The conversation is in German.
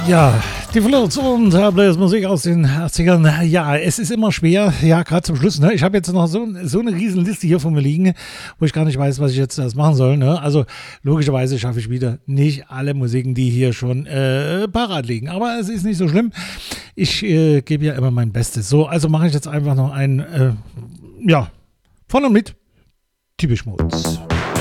Ja, die Flirts und Blues-Musik aus den 80ern. Ja, es ist immer schwer, ja, gerade zum Schluss. Ne? Ich habe jetzt noch so eine riesen Liste hier von mir liegen, wo ich gar nicht weiß, was ich jetzt erst machen soll. Ne? Also logischerweise schaffe ich wieder nicht alle Musiken, die hier schon parat liegen. Aber es ist nicht so schlimm. Ich gebe ja immer mein Bestes. So, also mache ich jetzt einfach noch ein, ja, von und mit Depeche Mode.